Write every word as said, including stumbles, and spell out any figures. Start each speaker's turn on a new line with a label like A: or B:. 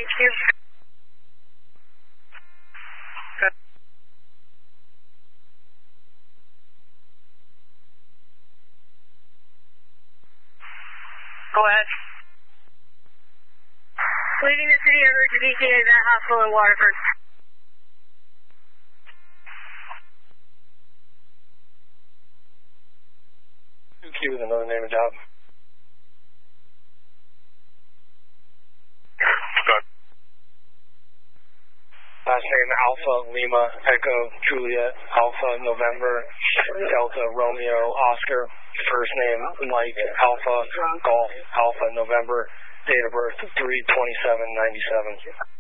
A: Q. Go ahead. Leaving the city over to V T A Vet Hospital in Waterford.
B: two Q is another name of job.
C: Good.
B: Last name Alpha Lima Echo Juliet Alpha November Delta Romeo Oscar. First name Mike Alpha Golf Alpha November. Date of birth three twenty-seven ninety-seven.